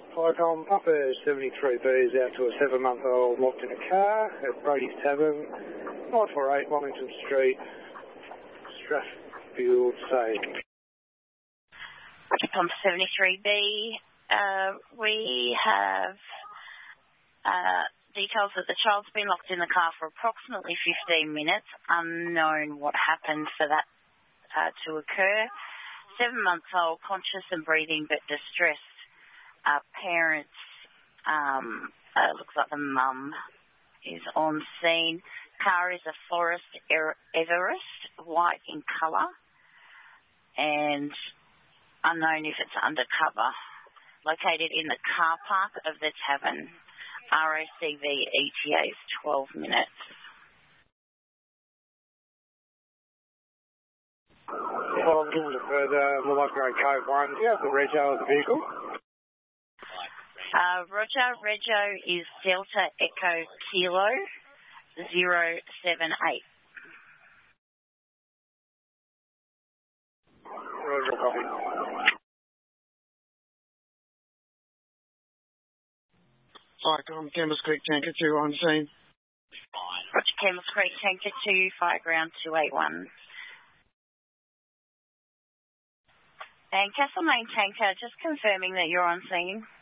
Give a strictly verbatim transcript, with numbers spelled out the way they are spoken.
Flycom, Papa seventy-three B is out to a seven-month-old locked in a car at Brady's Tavern, nine four eight Wellington Street, Strathfield, Sane. Flycom seventy-three B, uh, we have uh, details that the child's been locked in the car for approximately fifteen minutes. Unknown what happened for that uh, to occur. Seven months old, conscious and breathing but distressed. Uh, parents, um, uh, looks like the mum is on scene. Car is a Forest Everest, white in colour, and unknown if it's undercover. Located in the car park of the tavern. R A C V E T A is twelve minutes. Well, I'm looking further, we'll upgrade code one. Do you have the rego of the vehicle? Uh, Roger, rego is Delta Echo Kilo zero seven eight. Roger, copy. Flycom, Campbell's Creek Tanker two on scene. Roger, Campbell's Creek Tanker two, Fireground two eight one. And Castlemaine Tanker, just confirming that you're on scene.